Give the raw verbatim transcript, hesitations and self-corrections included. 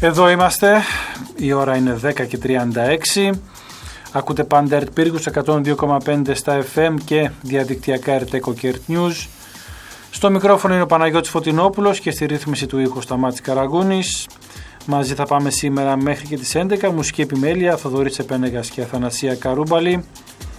Εδώ είμαστε, η ώρα είναι δέκα και τριάντα έξι. Ακούτε πάντα ΕΡΤ Πύργους εκατόν δύο κόμμα πέντε στα εφ εμ και διαδικτυακά ΕΡΤ και ΕΡΤ News. Στο μικρόφωνο είναι ο Παναγιώτης Φωτεινόπουλος και στη ρύθμιση του ήχου Σταμάτης Καραγκούνης. Μαζί θα πάμε σήμερα μέχρι και τις έντεκα. Μουσική επιμέλεια Θοδωρής Επένεγας και Αθανασία Καρούμπαλη.